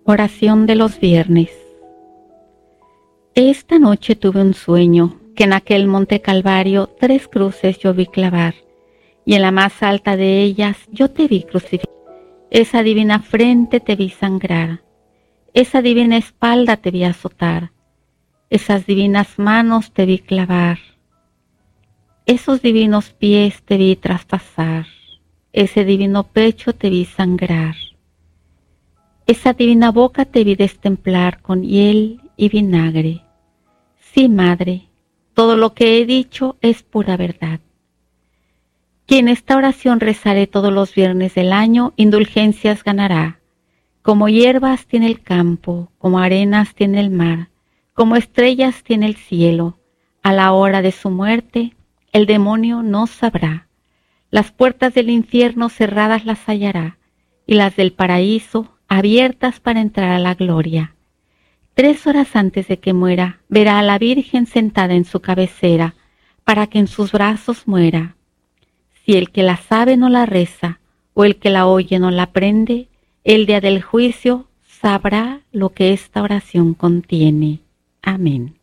Oración de los viernes. Esta noche tuve un sueño, que en aquel monte Calvario 3 cruces yo vi clavar, y en la más alta de ellas yo te vi crucificar. Esa divina frente te vi sangrar, esa divina espalda te vi azotar, esas divinas manos te vi clavar, esos divinos pies te vi traspasar, ese divino pecho te vi sangrar. Esa divina boca te vi destemplar con hiel y vinagre. Sí, Madre, todo lo que he dicho es pura verdad. Quien esta oración rezaré todos los viernes del año, indulgencias ganará. Como hierbas tiene el campo, como arenas tiene el mar, como estrellas tiene el cielo. A la hora de su muerte, el demonio no sabrá. Las puertas del infierno cerradas las hallará, y las del paraíso abiertas para entrar a la gloria. 3 horas antes de que muera, verá a la Virgen sentada en su cabecera, para que en sus brazos muera. Si el que la sabe no la reza, o el que la oye no la aprende, el día del juicio sabrá lo que esta oración contiene. Amén.